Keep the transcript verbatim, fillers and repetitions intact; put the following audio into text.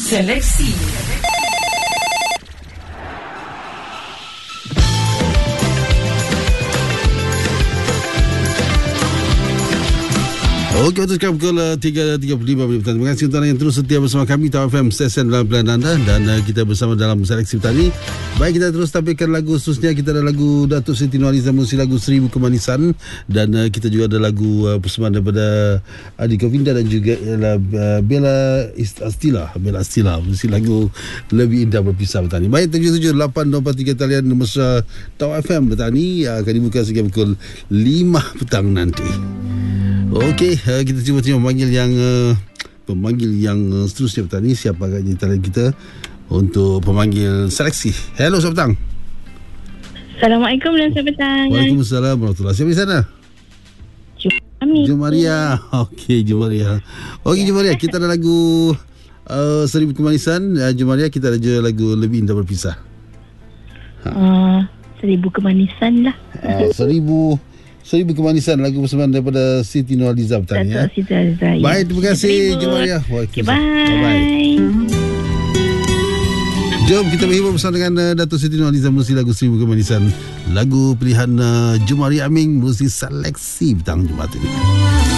Seleksi. Okey, waktu sekarang pukul tiga tiga puluh lima minit petang. Terima kasih untuk yang terus setia bersama kami Tau F M, stesen dalam pilihan anda. Dan uh, kita bersama dalam seleksi petani. Baik, kita terus tampilkan lagu seterusnya. Kita ada lagu Datuk Siti Nurhaliza Musi, lagu Seribu Kemanisan. Dan uh, kita juga ada lagu uh, persembahan daripada Adi Govinda dan juga ialah uh, Bella Astila. Bella Astila, mesti lagu Lebih Indah Berpisah Petani. Baik, tujuh tujuh lapan dua empat tiga talian mesra Tau F M Petani uh, akan dibuka sehingga pukul lima petang nanti. Okey, uh, kita cuba cuba memanggil yang uh, pemanggil yang uh, seterusnya petani. Siapa agaknya talian kita untuk pemanggil seleksi. Hello, selamat petang. Assalamualaikum dan selamat petang. Waalaikumsalam warahmatullahi. Siapa di sana? Jumaria. Jumaria. Okey, Jumaria. Okey, Jumaria, kita ada lagu uh, Seribu Kemanisan. uh, Jumaria, kita ada juga lagu Lebih Indah Berpisah. Ha. Uh, seribu Kemanisan lah. uh, Seribu Seribu Kemanisan, lagu persembahan daripada Siti Nurhaliza petani. Datuk Siti Nurhaliza. Ya. Baik, terima kasih Jumaria. Okay, bye. Bye. Jom kita berhibur bersama dengan uh, Datuk Siti Nurhaliza Musi, lagu Seribu Kemanisan. Lagu pilihan uh, Jumaria Aming, muzik seleksi petang Jumaat ini.